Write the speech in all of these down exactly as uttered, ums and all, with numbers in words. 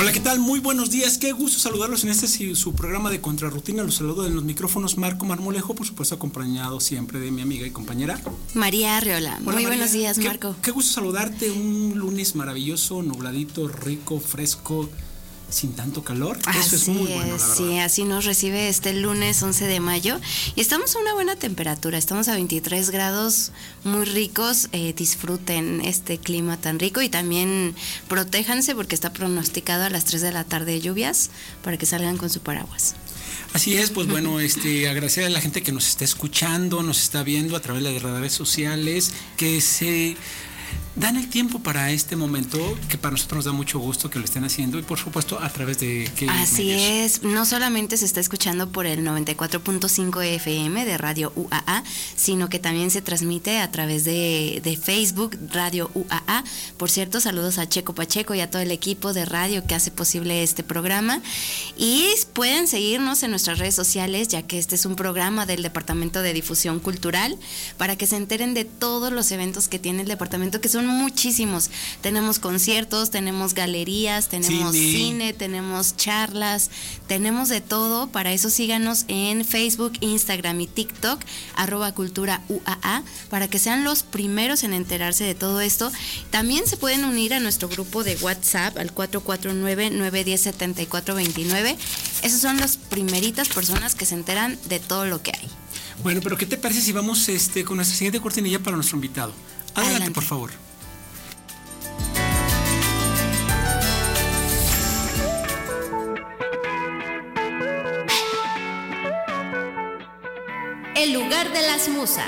Hola, ¿qué tal? Muy buenos días. Qué gusto saludarlos en este su programa de Contrarrutina. Los saludo en los micrófonos Marco Marmolejo, por supuesto acompañado siempre de mi amiga y compañera María Arreola. Hola, muy María. Buenos días, qué, Marco. Qué gusto saludarte. Un lunes maravilloso, nubladito, rico, fresco, sin tanto calor. Así Eso es muy bueno, la verdad. Sí, así nos recibe este lunes once de mayo y estamos a una buena temperatura, estamos a veintitrés grados, muy ricos. Eh, disfruten este clima tan rico y también protéjanse porque está pronosticado a las tres de la tarde lluvias para que salgan con su paraguas. Así es, pues bueno, este, agradecer a la gente que nos está escuchando, nos está viendo a través de las redes sociales, que se dan el tiempo para este momento, que para nosotros nos da mucho gusto que lo estén haciendo, y por supuesto a través de qué Así medios. es, no solamente se está escuchando por el noventa y cuatro punto cinco F M de Radio U A A, sino que también se transmite a través de, de Facebook, Radio U A A. Por cierto, saludos a Checo Pacheco y a todo el equipo de radio que hace posible este programa. Y pueden seguirnos en nuestras redes sociales, ya que este es un programa del Departamento de Difusión Cultural, para que se enteren de todos los eventos que tiene el departamento, que son muchísimos. Tenemos conciertos, tenemos galerías, tenemos cine. cine, tenemos charlas, tenemos de todo. Para eso síganos en Facebook, Instagram y TikTok, arroba cultura U A A, para que sean los primeros en enterarse de todo esto. También se pueden unir a nuestro grupo de WhatsApp al cuatro cuatro nueve, nueve uno cero, siete cuatro dos nueve. Esas son las primeritas personas que se enteran de todo lo que hay. Bueno, pero ¿qué te parece si vamos este, con nuestra siguiente cortinilla para nuestro invitado? Adelante, Adelante. por favor. El lugar de las musas.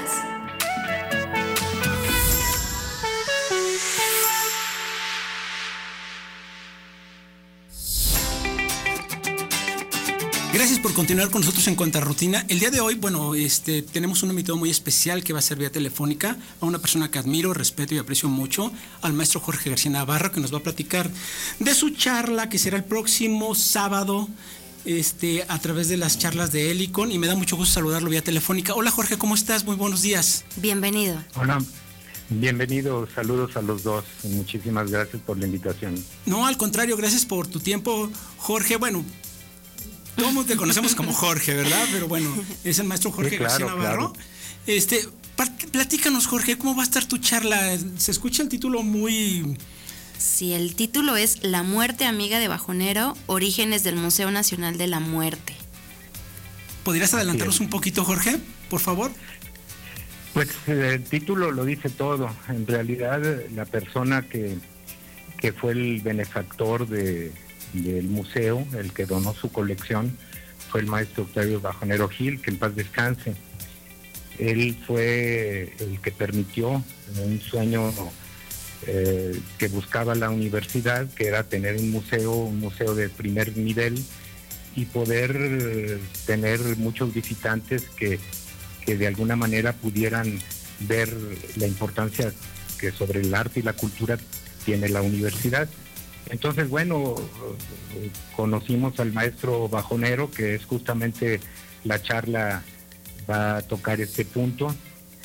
Gracias por continuar con nosotros en Contrarrutina. El día de hoy, bueno, este, tenemos un invitado muy especial que va a ser vía telefónica, a una persona que admiro, respeto y aprecio mucho, al maestro Jorge García Navarro, que nos va a platicar de su charla que será el próximo sábado, este, a través de las charlas de Helicon, y me da mucho gusto saludarlo vía telefónica. Hola Jorge, ¿cómo estás? Muy buenos días. Bienvenido. Hola, bienvenido, saludos a los dos, muchísimas gracias por la invitación. No, al contrario, gracias por tu tiempo, Jorge. Bueno, todos te conocemos como Jorge, ¿verdad? Pero bueno, es el maestro Jorge sí, claro, García Navarro. Claro. Este, platícanos, Jorge, ¿cómo va a estar tu charla? Se escucha el título muy... Sí, el título es La muerte amiga de Bajonero, orígenes del Museo Nacional de la Muerte. ¿Podrías adelantarnos un poquito, Jorge, por favor? Pues el título lo dice todo. En realidad, la persona que, que fue el benefactor de, del museo, el que donó su colección, fue el maestro Octavio Bajonero Gil, que en paz descanse. Él fue el que permitió un sueño Eh, que buscaba la universidad, que era tener un museo, un museo de primer nivel y poder eh, tener muchos visitantes que, que de alguna manera pudieran ver la importancia que sobre el arte y la cultura tiene la universidad. Entonces, bueno, eh, conocimos al maestro Bajonero, que es justamente la charla va a tocar este punto.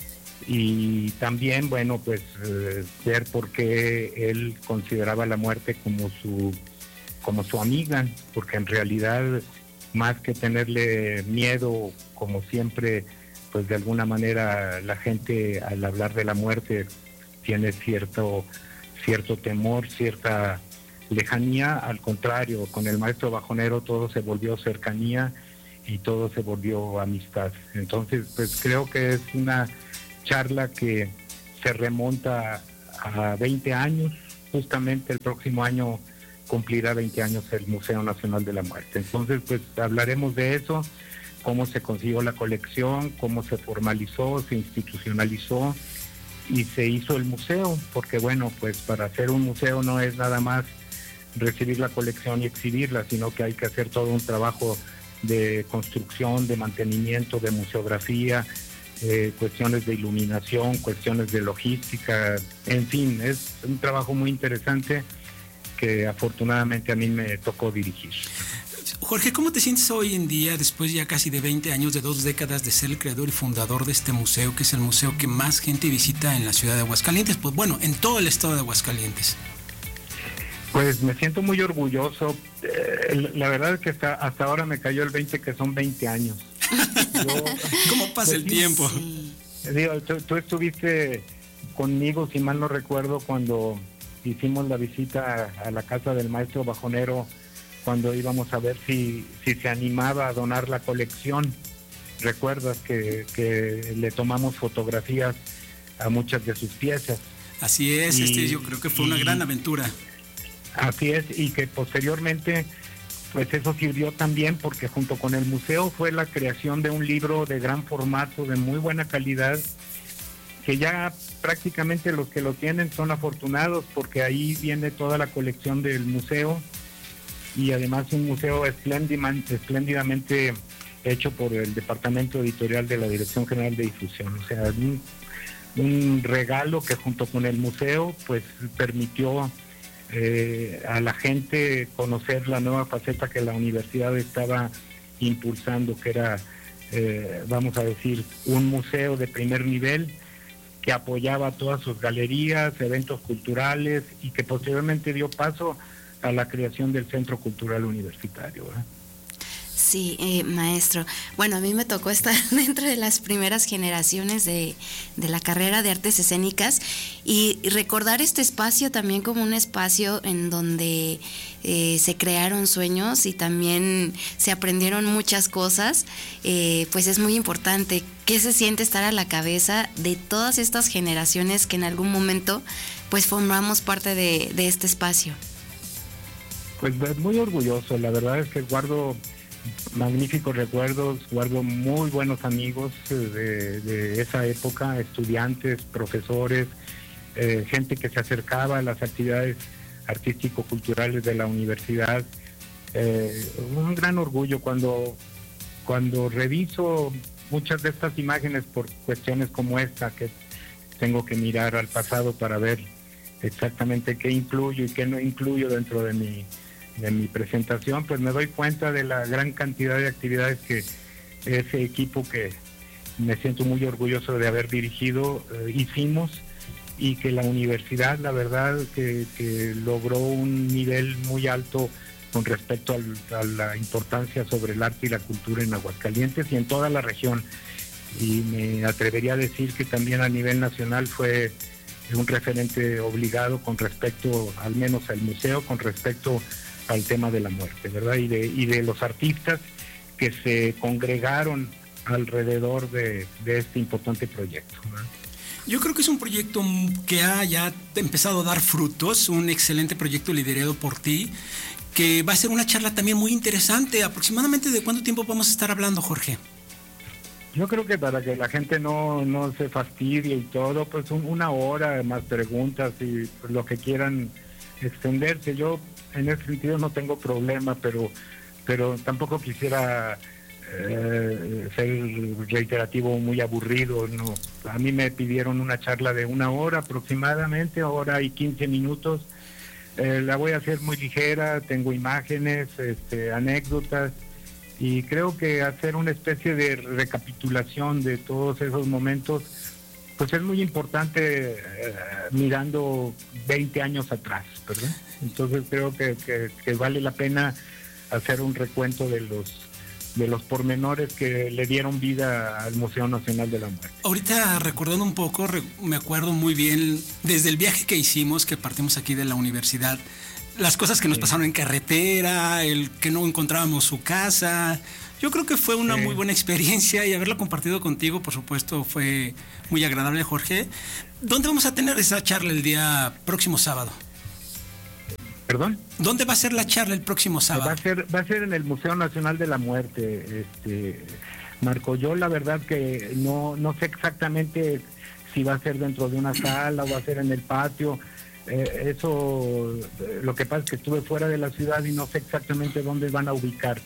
Y también, bueno, pues eh, ver por qué él consideraba la muerte como su como su amiga, porque en realidad, más que tenerle miedo, como siempre, pues de alguna manera la gente al hablar de la muerte tiene cierto cierto temor, cierta lejanía. Al contrario, con el maestro Bajonero todo se volvió cercanía y todo se volvió amistad. Entonces, pues creo que es una charla que se remonta a veinte años, justamente el próximo año cumplirá veinte años el Museo Nacional de la Muerte. Entonces, pues hablaremos de eso, cómo se consiguió la colección, cómo se formalizó, se institucionalizó y se hizo el museo, porque bueno, pues para hacer un museo no es nada más recibir la colección y exhibirla, sino que hay que hacer todo un trabajo de construcción, de mantenimiento, de museografía, Eh, cuestiones de iluminación, cuestiones de logística, en fin, es un trabajo muy interesante que afortunadamente a mí me tocó dirigir. Jorge, ¿cómo te sientes hoy en día, después ya casi de veinte años, de dos décadas de ser el creador y fundador de este museo, que es el museo que más gente visita en la ciudad de Aguascalientes? Pues bueno, en todo el estado de Aguascalientes. Pues me siento muy orgulloso. Eh, la verdad es que hasta, hasta ahora me cayó el veinte, que son veinte años. Yo, ¿Cómo pasa el tiempo? Sí. Digo, tú, tú estuviste conmigo, si mal no recuerdo, cuando hicimos la visita a, a la casa del maestro Bajonero, cuando íbamos a ver si, si se animaba a donar la colección. Recuerdas que, que le tomamos fotografías a muchas de sus piezas. Así es, Y- este yo creo que fue una y- gran aventura. Así es, y que posteriormente, pues eso sirvió también porque junto con el museo fue la creación de un libro de gran formato, de muy buena calidad, que ya prácticamente los que lo tienen son afortunados, porque ahí viene toda la colección del museo, y además un museo espléndidamente, espléndidamente hecho por el Departamento Editorial de la Dirección General de Difusión. O sea, un, un regalo que junto con el museo pues permitió eh, a la gente conocer la nueva faceta que la universidad estaba impulsando, que era, eh, vamos a decir, un museo de primer nivel que apoyaba todas sus galerías, eventos culturales, y que posteriormente dio paso a la creación del Centro Cultural Universitario, ¿eh? Sí, eh, maestro. Bueno, a mí me tocó estar dentro de las primeras generaciones de, de la carrera de artes escénicas y recordar este espacio también como un espacio en donde eh, se crearon sueños y también se aprendieron muchas cosas, eh, pues es muy importante. ¿Qué se siente estar a la cabeza de todas estas generaciones que en algún momento pues formamos parte de, de este espacio? Pues muy orgulloso, la verdad es que guardo magníficos recuerdos, guardo muy buenos amigos de, de esa época, estudiantes, profesores, eh, gente que se acercaba a las actividades artístico-culturales de la universidad. Eh, un gran orgullo cuando, cuando reviso muchas de estas imágenes por cuestiones como esta, que tengo que mirar al pasado para ver exactamente qué incluyo y qué no incluyo dentro de mi de mi presentación, pues me doy cuenta de la gran cantidad de actividades que ese equipo, que me siento muy orgulloso de haber dirigido, eh, hicimos, y que la universidad, la verdad, que, que logró un nivel muy alto con respecto al, a la importancia sobre el arte y la cultura en Aguascalientes y en toda la región. Y me atrevería a decir que también a nivel nacional fue un referente obligado con respecto, al menos al museo, con respecto al tema de la muerte, ¿verdad? Y de, y de los artistas que se congregaron alrededor de, de este importante proyecto, ¿verdad? Yo creo que es un proyecto que ha ya empezado a dar frutos, un excelente proyecto liderado por ti, que va a ser una charla también muy interesante. ¿Aproximadamente de cuánto tiempo vamos a estar hablando, Jorge? Yo creo que para que la gente no, no se fastidie y todo, pues un, una hora más preguntas y pues, lo que quieran extenderse. Yo en ese sentido no tengo problema, pero pero tampoco quisiera eh, ser reiterativo, muy aburrido, no. A mí me pidieron una charla de una hora aproximadamente, hora y quince minutos. Eh, la voy a hacer muy ligera, tengo imágenes, este, anécdotas, y creo que hacer una especie de recapitulación de todos esos momentos pues es muy importante, eh, mirando veinte años atrás, ¿verdad? Entonces creo que, que, que vale la pena hacer un recuento de los de los pormenores que le dieron vida al Museo Nacional de la Muerte. Ahorita recordando un poco, re- me acuerdo muy bien desde el viaje que hicimos, que partimos aquí de la universidad, las cosas que nos Sí. pasaron en carretera, el que no encontrábamos su casa. Yo creo que fue una Sí. muy buena experiencia y haberla compartido contigo, por supuesto, fue muy agradable, Jorge. ¿Dónde vamos a tener esa charla el día próximo sábado? ¿Perdón? ¿Dónde va a ser la charla el próximo Va sábado? a ser va a ser en el Museo Nacional de la Muerte, este Marco. Yo la verdad que no no sé exactamente si va a ser dentro de una sala o va a ser en el patio. Eh, eso, eh, lo que pasa es que estuve fuera de la ciudad y no sé exactamente dónde van a ubicar,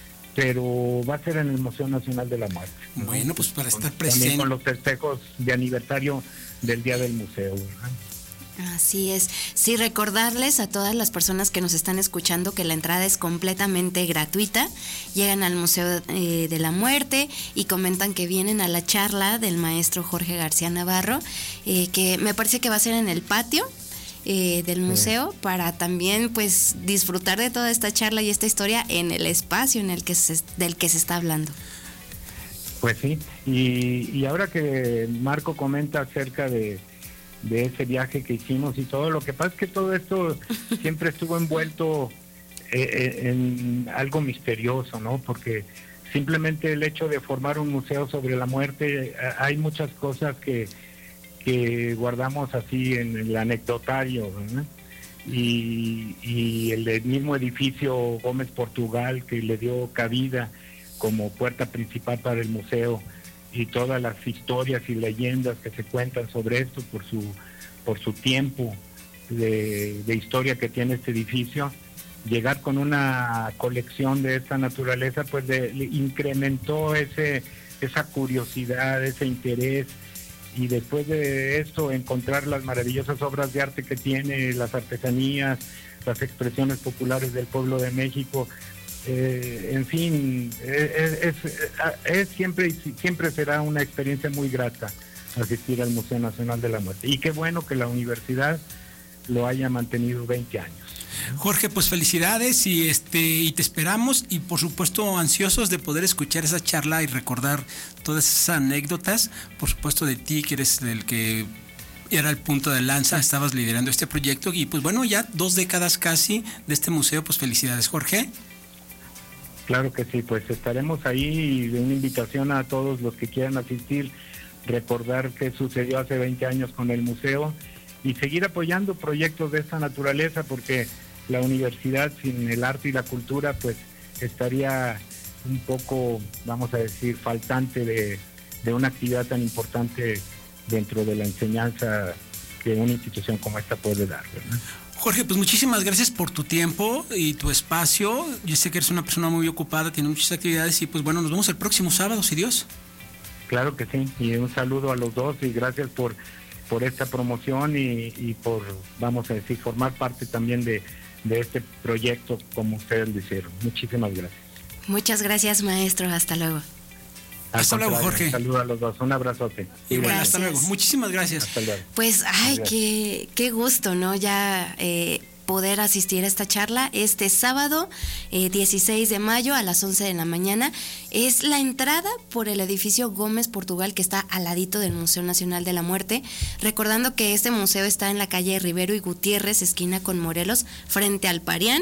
pero va a ser en el Museo Nacional de la Muerte, ¿no? Bueno, pues para Con- estar También presente. con los festejos de aniversario del Día del Museo, ¿verdad? Así es. Sí, recordarles a todas las personas que nos están escuchando que la entrada es completamente gratuita. Llegan al Museo eh, de la Muerte y comentan que vienen a la charla del maestro Jorge García Navarro, eh, que me parece que va a ser en el patio. eh, del museo, sí, para también pues disfrutar de toda esta charla y esta historia en el espacio en el que se, del que se está hablando. Pues sí, y, y ahora que Marco comenta acerca de, de ese viaje que hicimos y todo, lo que pasa es que todo esto siempre estuvo envuelto eh, en algo misterioso, ¿no? Porque simplemente el hecho de formar un museo sobre la muerte, hay muchas cosas que, que guardamos así en el anecdotario, ¿no? Y, y el mismo edificio Gómez Portugal, que le dio cabida como puerta principal para el museo, y todas las historias y leyendas que se cuentan sobre esto por su por su tiempo de, de historia que tiene este edificio, llegar con una colección de esta naturaleza pues le, le incrementó ese esa curiosidad, ese interés, y después de esto encontrar las maravillosas obras de arte que tiene, las artesanías, las expresiones populares del pueblo de México. Eh, en fin, es, es, es siempre siempre será una experiencia muy grata asistir al Museo Nacional de la Muerte, y qué bueno que la universidad lo haya mantenido veinte años. Jorge, pues felicidades, y este y te esperamos, y por supuesto ansiosos de poder escuchar esa charla y recordar todas esas anécdotas, por supuesto de ti, que eres el que era el punto de lanza, estabas liderando este proyecto, y pues bueno, ya dos décadas casi de este museo. Pues felicidades, Jorge. Claro que sí, pues estaremos ahí, y de una invitación a todos los que quieran asistir, recordar qué sucedió hace veinte años con el museo y seguir apoyando proyectos de esta naturaleza, porque la universidad sin el arte y la cultura pues estaría un poco, vamos a decir, faltante de, de una actividad tan importante dentro de la enseñanza que una institución como esta puede dar, ¿verdad? Jorge, pues muchísimas gracias por tu tiempo y tu espacio. Yo sé que eres una persona muy ocupada, tiene muchas actividades, y pues bueno, nos vemos el próximo sábado, si Dios. Claro que sí, y un saludo a los dos, y gracias por, por esta promoción y, y por, vamos a decir, formar parte también de, de este proyecto como ustedes lo hicieron. Muchísimas gracias. Muchas gracias, maestro. Hasta luego. Hasta luego, Jorge. Saludos a los dos, un abrazote. Y bueno, hasta luego. Muchísimas gracias. Hasta luego. Pues, ay, qué, qué gusto, ¿no? Ya eh, poder asistir a esta charla este sábado eh, dieciséis de mayo a las once de la mañana. Es la entrada por el edificio Gómez Portugal, que está al ladito del Museo Nacional de la Muerte. Recordando que este museo está en la calle Rivero y Gutiérrez, esquina con Morelos, frente al Parián.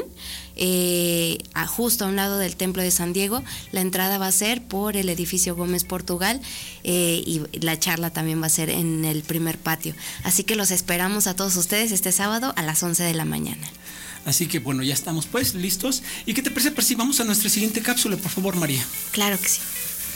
Eh, a, justo a un lado del Templo de San Diego. La entrada va a ser por el edificio Gómez Portugal, eh, y la charla también va a ser en el primer patio. Así que los esperamos a todos ustedes este sábado a las once de la mañana. Así que bueno, ya estamos pues listos. ¿Y qué te parece si vamos a nuestra siguiente cápsula, por favor, María? Claro que sí.